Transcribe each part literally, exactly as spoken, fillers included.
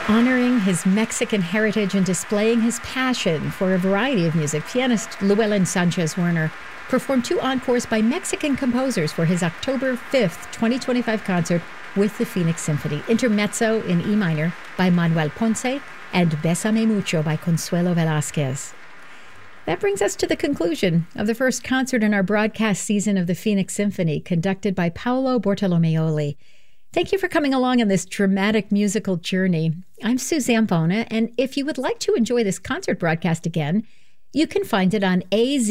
Honoring his Mexican heritage and displaying his passion for a variety of music, pianist Llewellyn Sanchez Werner performed two encores by Mexican composers for his October fifth, twenty twenty-five concert with the Phoenix Symphony. Intermezzo in E minor by Manuel Ponce and Bésame Mucho by Consuelo Velázquez. That brings us to the conclusion of the first concert in our broadcast season of the Phoenix Symphony, conducted by Paolo Bortolomeoli. Thank you for coming along on this dramatic musical journey. I'm Sue Zambona, and if you would like to enjoy this concert broadcast again, you can find it on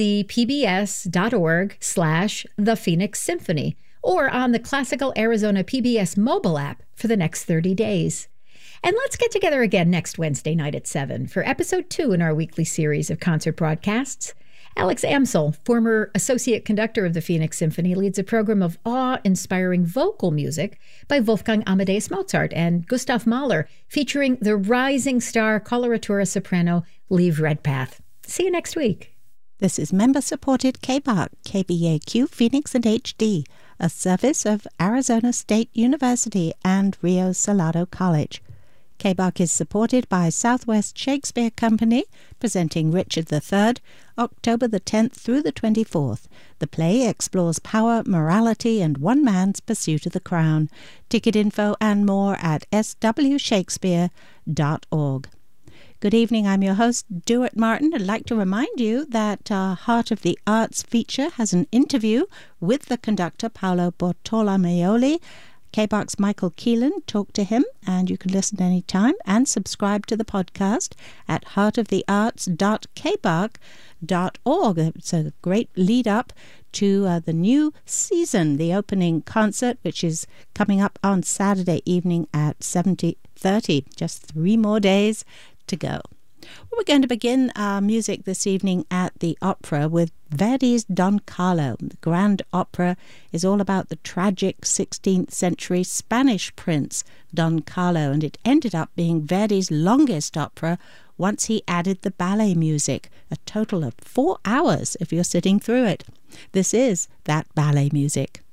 azpbs.org slash the Phoenix Symphony or on the Classical Arizona P B S mobile app for the next thirty days. And let's get together again next Wednesday night at seven for episode two in our weekly series of concert broadcasts. Alex Amsel, former associate conductor of the Phoenix Symphony, leads a program of awe-inspiring vocal music by Wolfgang Amadeus Mozart and Gustav Mahler, featuring the rising star coloratura soprano Liv Redpath. See you next week. This is member-supported K B A C, K B A Q Phoenix and H D, a service of Arizona State University and Rio Salado College. K B A C is supported by Southwest Shakespeare Company, presenting Richard the Third, October the tenth through the twenty-fourth. The play explores power, morality, and one man's pursuit of the crown. Ticket info and more at s w shakespeare dot org. Good evening, I'm your host, Duart Martin. I'd like to remind you that uh, Heart of the Arts feature has an interview with the conductor Paolo Bortolomeoli. K B A C's Michael Keelan talked to him, and you can listen anytime and subscribe to the podcast at heart of the arts dot k b a c dot org. It's a great lead up to uh, the new season, the opening concert, which is coming up on Saturday evening at seven thirty. Just three more days to go. Well, we're going to begin our music this evening at the opera with Verdi's Don Carlo. The Grand Opera is all about the tragic sixteenth century Spanish prince Don Carlo, and it ended up being Verdi's longest opera once he added the ballet music, a total of four hours if you're sitting through it. This is that ballet music.